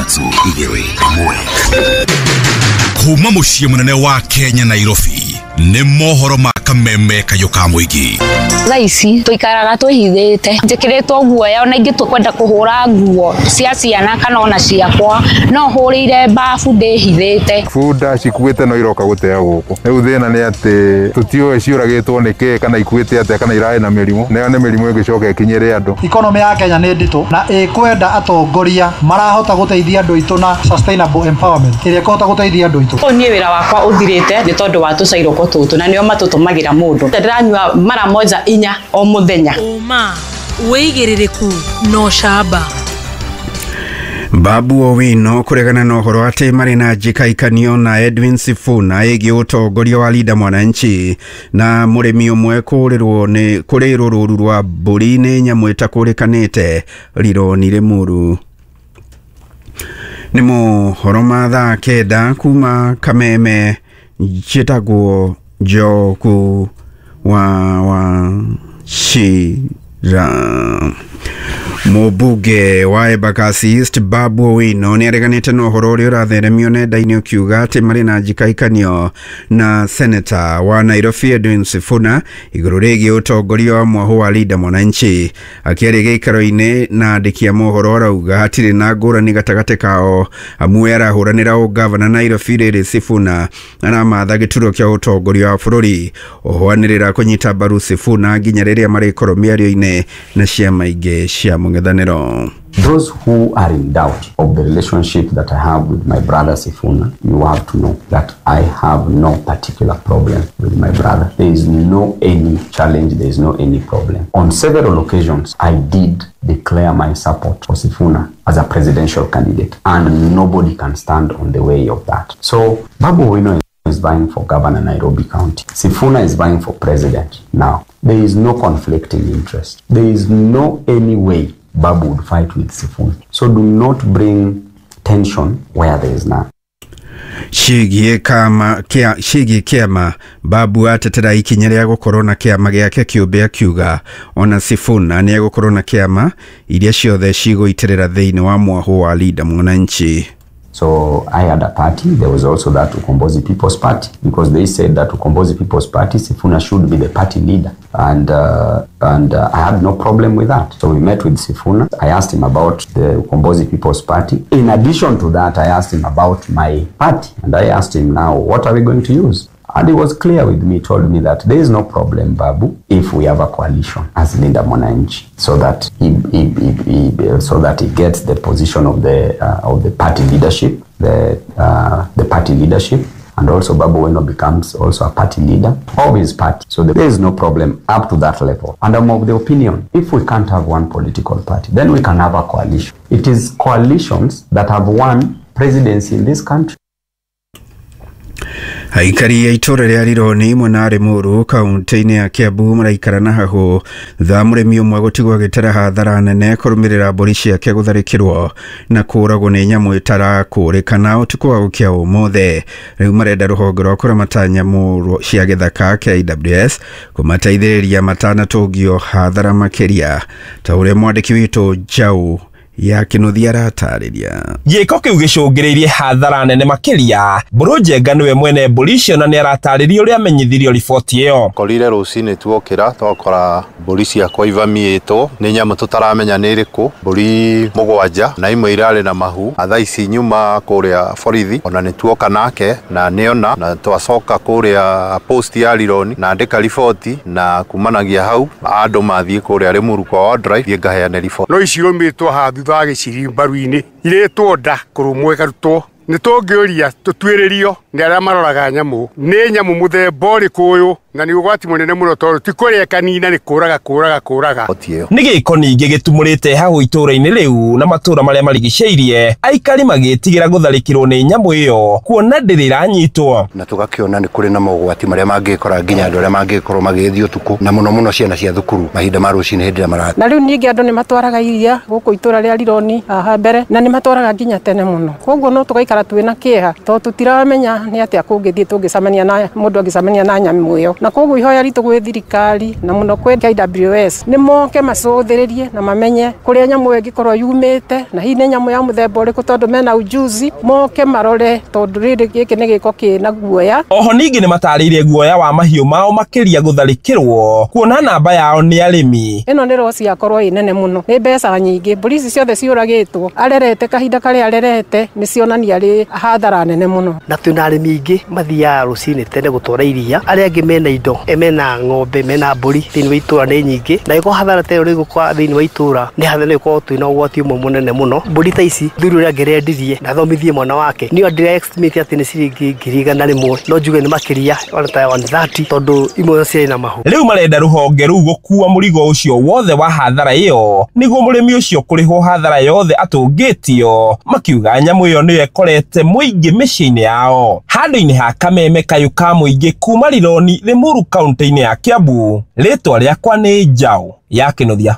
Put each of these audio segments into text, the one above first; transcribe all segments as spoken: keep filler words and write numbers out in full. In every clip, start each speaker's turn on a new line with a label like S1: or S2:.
S1: ithathatũ igĩrĩ ĩmwe. Kuma muciĩ munene wa Kenya Nairobi nĩ mohoro ma kameme kayo ka mũingĩ.
S2: Thaici tuikaraga twĩhithĩte njĩkĩrĩtwo guoya ona ingĩ tũkwenda kũhũra nguo cia ciana kana ona ciakwa no hũrĩire bafu ndĩhithĩte.
S3: Bunda cikuĩte no iroka gũtea gũkũ. Rĩu thĩna nĩ atĩ tũtiũĩ ciũragĩtwo nĩkĩ kana ikuĩte atĩa kana iraĩ na mĩrimũ. Nayo nĩ mĩrimũ ĩngĩcoka ĩkinyĩre andũ.
S4: Economy ya Kenya nĩ nditũ na ĩkwenda atongoria marahota gũteithia andũ aitũ na sustainable empowerment ĩrĩa ĩkũhota gũteithia andũ aitũ.
S5: Niĩ wĩra wakwa ũthirĩte nĩ tondũ wa tũcairũko tũtũ na nĩo matũtũmagĩra mũndũ. Ndĩranyua mara moja inya o mũthenya.
S6: Uma wĩigĩrĩrĩku no camba.
S7: Babu Owino kuregana na ũhoro atĩ marĩ na njĩkaikanio na Edwin Sifuna ĩgiĩ ũtongoria wa Linda Mwananchi na mũrĩmi ũmwe kũrĩrwo nĩ kũrĩrwo rũru rwa mbũri nĩ nyamũ ĩtakũrĩkanĩte Rironi Limuru. Nĩ mohoro ma thaa kenda kuma Kameme njĩtagwo Njoku wa wa Shira. Mũmbunge wa Embakasi East Babu Owino nĩ areganĩte na ũhoro ũrĩa ũratheremio nenda-inĩ ũkiuga atĩ marĩ na njĩkaikanio na Senator wa Nairobi Edwin Sifuna igũrũ rĩgiĩ ũtongoria wa mwahũ wa Linda Mwananchi. Akĩaria gĩikaro-inĩ na andĩki a mohoro arauga hatirĩ na ngũrani gatagatĩ kao amu arahũranĩra ũgavana Nairobi rĩrĩ Sifuna aramatha gĩturwa kĩa ũtongoria wa bũrũri. Oho anĩrĩra kũnyita mbaru Sifuna nginya rĩrĩa marĩkorwo mĩario-inĩ na ciama ingĩ cia mũng'ethanĩro.
S8: Those who are in doubt of the relationship that I have with my brother Sifuna, you have to know that I have no particular problem with my brother. There is no any challenge, there is no any problem. On several occasions, I did declare my support for Sifuna as a presidential candidate, and nobody can stand on the way of that. So, Babu Owino is vying for governor Nairobi County. Sifuna is vying for president. Now, there is no conflicting interest. There is no any way Babu would fight with Sifuna. So do not bring tension where there is none.
S7: Shigi kama kia shigi kiama Babu atetera ikinya rĩa gũkorwo na kiama gĩake kĩũmbe akiuga ona Sifuna nĩ egũkorwo na kiama iria ciothe cigũitĩrĩra thĩinĩ wa mwahũ wa Linda Mwananchi.
S8: So I had a party. There was also that Ukombozi People's Party, because they said that Ukombozi People's Party, Sifuna should be the party leader. And uh, and uh, I had no problem with that. So we met with Sifuna. I asked him about the Ukombozi People's Party. In addition to that, I asked him about my party. And I asked him now, what are we going to use? And he was clear with me, told me that there is no problem, Babu, if we have a coalition as Linda Mwananchi, so that he, he, he, he so that he gets the position of the uh, of the party leadership, the uh, the party leadership, and also Babu Owino becomes also a party leader of his party. So there is no problem up to that level. And I'm of the opinion, if we can't have one political party, then we can have a coalition. It is coalitions that have won presidency in this country.
S7: Aikari ya itũra rĩa Rironi mwena Limuru kaunti-inĩ ya Kiambu maraikara na hahũ tha mũrĩmi ũmwe gũtigwo agĩtera hathara nene kũrũmĩrĩra mbũri ciake gũtharĩkĩrwo na kũragwo nĩ nyamũ ĩtarakũrĩkana ũtukũ wa gũkĩa ũmũthĩ. Rĩu marenda rũhonge rwa kũramata nyamũ cia gĩthaka K W S kũmateithĩrĩria matanatũngio hathara makĩria ta ũrĩa mwandĩki witũ Jau ya Kinuthia aratarĩria.
S9: Gĩko kĩu gĩcũngĩrĩirie hathara nene makĩria. Mbũrũ njenga nĩwe mwene mbũri icio na nĩ aratarĩria ũrĩa amenyithirio riboti ĩyo.
S10: Korire rũcinĩ tuokĩra twakora mbũri ciakwa ivamiĩtwo nĩ nyamũ tũtaramenya nĩ ĩrĩkũ. Mbũri mũgwanja na imwe irarĩ na mahu. Thaa ici nyuma kũrĩa borithi ona nĩ tuoka nake na nĩona na twacoka kũrĩa post ya Rironi na andĩka riboti na kumanagia hau andũ mathiĩ kũrĩa Limuru kwa wildlife ngaheane riboti.
S11: No iciũmĩtwo hathi thage ciri mbaru-inĩ iretwo nda kũrũmwo ĩkarutwo nĩ tũngĩũria tũtuĩrĩrio nĩ arĩa maroraga nyamũ nĩ nyamũ mũthemba ũrĩkũ ũyũ na nĩ ũgwati mũnene mũno tondũ ti kũrĩa kanina nĩ kũraga kũraga kũraga.
S9: Nĩ gĩko ningĩ gĩtumũrĩte hau itũra-inĩ rĩu na matũra marĩa marigicĩirie aikari magĩtigĩra gũtharĩkĩrwo nĩ nyamũ ĩyo kuona ndĩrĩranyitwo.
S12: Na tũgakĩona nĩ kũrĩ na mogwati marĩa mangĩkora nginya andũ arĩa mangĩkorwo magĩthiĩ ũtukũ na mũno mũno ciana cia thukuru mahinda ma rũcinĩ hĩndĩ ĩrĩa marathiĩ.
S13: Na rĩu ningĩ andũ nĩ matwaraga iria gũkũ itũra rĩa Rironi haha mbere na nĩ matwaraga nginya tene mũno. Koguo no tũgaikara twĩna kĩeha tondũ tũtiramenya nĩ atĩa kũngĩthiĩ tũngĩcemania na mũndũ angĩcemania na nyamũ ĩyo. na koguo ihoya ritũ gwĩ thirikari na mũno kwĩ K W S nĩ moke macũthĩrĩrie na mamenye kũrĩa nyamũ ĩngĩkorwo yumĩte na hihi nĩ nyamũ ya mũthemba ũrĩkũ tondũ mena ujuzi moke marore tondũ rĩrĩ gĩkĩ nĩ gĩko kĩna guoya.
S9: Oho ningĩ nĩ matarĩirie guoya wa mahiũ mao makĩria gũtharĩkĩrwo kuona namba yao nĩ arĩmi.
S13: Ĩno nĩ rosi yakorwo ĩ nene mũno nĩ mbeca nyingĩ, mbũri ici ciothe ciũragĩtwo arerete kahinda karĩa arerete nĩ cionania arĩ hathara nene mũno.
S14: Na twĩna arĩmi aingĩ mathiaga rũcinĩ tene gũtwara iria, arĩa angĩ mena indo mena ng'ombe mena mbũri thĩinĩ wa itũra nĩ nyingĩ, na ĩkorwo hathara ta ĩyo rĩgũkorwo thĩinĩ wa itũra nĩ hathara ĩkorwo twĩna ũgwati ũmwe mũnene mũno. Mbũri ta ici thuri ũrĩa angĩrendirie na athomithie mwana wake niyo ndĩra estimate atĩ nĩ ciringi ngiri igana rĩmwe, no njuge nĩ makĩria ona ta one thirty tondũ imwe ciĩ na mahu.
S9: Rĩu marenda rũhonge rũu gũkua mũrigo ũcio wothe wa hathara ĩyo nĩguo mũrĩmi ũcio kũrĩhwo hathara yothe atũngĩtio, makiuga nyamũ ĩyo nĩyo ĩkorete mũingĩ mĩciĩ-inĩ yao. Handũ-inĩ ha kameme kayũ ka mũingĩ kuma Rironi, Limuru kaunti-inĩ ya Kiambu, rĩtwa rĩakwa nĩ Njaũ ya Kĩnuthia.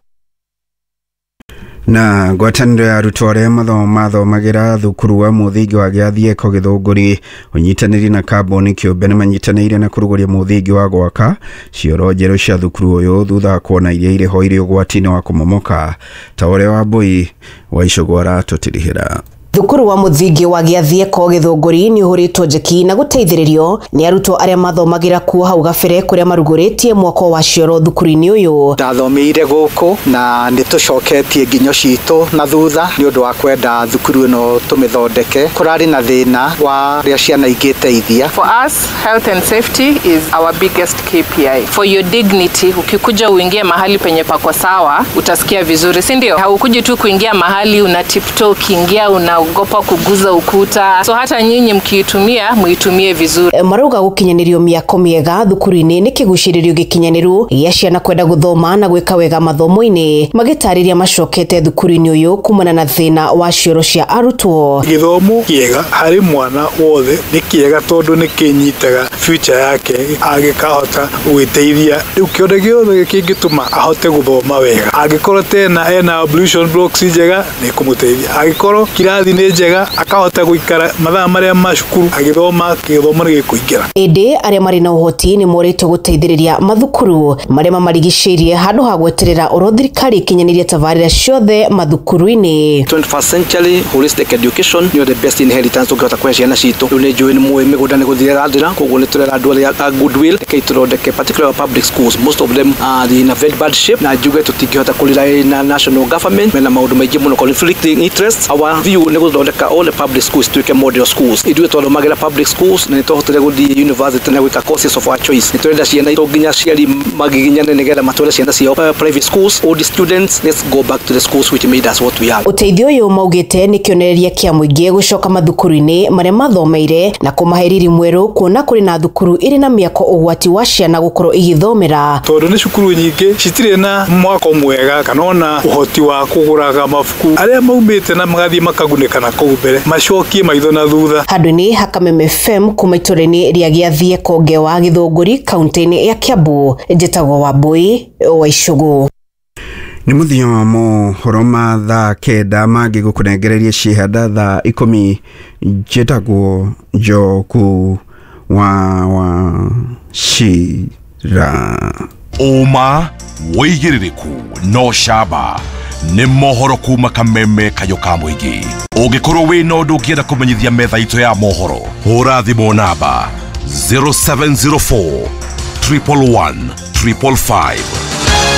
S7: Na ngwatanĩro ya arutwo arĩa mathomagira thukuru wa mũthingi wa Gĩathieko Gĩthũngũri ũnyitanĩri na kambuni kĩũmbe nĩ manyitanĩire na kũrugũria mũthingi wa gwaka cioro njerũ cia thukuru ũyũ thutha wa kuona iria irĩ ho irĩ ũgwati-inĩ wa kũmomoka ta ũrĩa Wambui wa Icũgũ aratũtirihĩra.
S15: Thukuru wa mũthingi wa Gĩathieko Gĩthũngũri nĩ ũhũrĩtwo njeki na gũteithĩrĩrio nĩ arutwo arĩa mathomagira kuo hau gabere kũrĩa marugũrĩtie mwako wa cioro thukuru-inĩ ũyũ.
S16: Ndathomeire gũkũ na nĩ tũcoketie nginyo citũ na thutha nĩ ũndũ wa kwenda thukuru ĩno tũmĩthondeke. Kũrarĩ na thĩna wa rĩa ciana ingĩteithia.
S17: For us, health and safety is our biggest K P I. For your dignity, ukikuja uingie mahali penye pako sawa, utasikia vizuri, si ndio? Haukuji tu kuingia mahali una tiptoe, ukiingia una ogopa kuguza ukuta. So hata nyinyi mkiitumia muitumie vizuri.
S15: Marauga gũkinyanĩrio mĩako mĩega thukuru-inĩ nĩ kĩgucĩrĩrio gĩkinyanĩru gĩa ciana kwenda gũthoma na gwĩka wega mathomo-inĩ, magĩtarĩria macokete thukuru-inĩ ũyũ kumana na thĩna wa cioro cia arutwo.
S18: Gĩthomo kĩega harĩ mwana wothe nĩ kĩega tondũ nĩ kĩnyitaga future yake agĩkahota gwĩteithia. Rĩu kĩonde gĩothe kĩngĩtũma ahote gũthoma wega, angĩkorwo tena ena ablution blocks njega nĩ kũmũteithia, angĩkorwo kirathi nĩ njega akahota gũikara mathaa marĩa macukuru agĩthoma gĩthomo nĩ gĩkũingĩra. Ĩndĩ arĩa marĩ na ũhoti nĩ morĩtwo gũteithĩrĩria mathukuru marĩa mamarigicĩirie handũ ha gweterera ũrĩa thirikari ikinyanĩrie tabarĩra ciothe mathukuru-inĩ.
S19: twenty-first century holistic education nĩ the best inheritance tũngĩhota kũhe ciana citũ. Rĩu nĩ njũĩ nĩ mũĩ mĩgũnda nĩ gũthira rathira, koguo nĩ tũrera andũ arĩa goodwill rekei tũthondeke particularly public schools. Most of them are in a very bad shape na njuge tũtingĩhota kũrĩra na national government mena maũndũ maingĩ mũno conflicting interests. Our view nĩ gũthondeka all the public schools tuĩke model schools. Ithuĩ twathomagira public schools na nĩ twahotire gũthiĩ university na gwĩka courses of our choice. Nĩ tũrenda ciana itũ nginya ciari magiginyane nĩgetha matware ciana ciao private schools. All the students, let's go back to the schools which made us what we are.
S15: Ũteithio ũyũ maugĩte nĩ kĩonereria kĩa mũingĩ gũcoka mathukuru-inĩ marĩa mathomeire na kũmahe riri mwerũ kuona kũrĩ na thukuru irĩ na mĩako ũgwati wa ciana gũkorwo igĩthomera.
S18: Tondũ nĩ cukuru nyingĩ citirĩ na mwako mwega kana ona ũhoti wa kũgũraga mabuku, arĩa maumĩte na magathiĩ makagunĩka na kũu mbere macokie maitho na thutha.
S15: Handũ-inĩ ha Kameme F M kuma itũra-inĩ rĩa Gĩathieko wa Gĩthũngũri kaunti-inĩ ya Kiambu, njĩtagwo Wambui wa Icũgũ.
S7: Nĩ mũthia wa mohoro ma thaa kenda mangĩ gũkũnengereria ciĩhanda thaa ikũmi, njĩtagwo Njoku wa wa Shira.
S1: Ũma wĩigĩrĩrĩku no camba nĩ mohoro kuma Kameme kayũ ka mũingĩ. Ũngĩkorwo wĩna ũndũ ũngĩenda kũmenyithia metha itũ ya mohoro, hũra thimũ namba zero seven zero four, one one one, five five five.